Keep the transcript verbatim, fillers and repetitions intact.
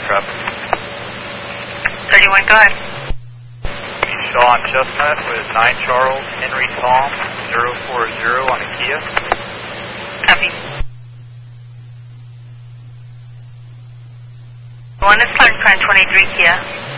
traffic. thirty-one, go ahead. Sean Chestnut with nine Charles Henry Tom zero four zero on a Kia. Copy. One is Clark Prime twenty-three Kia.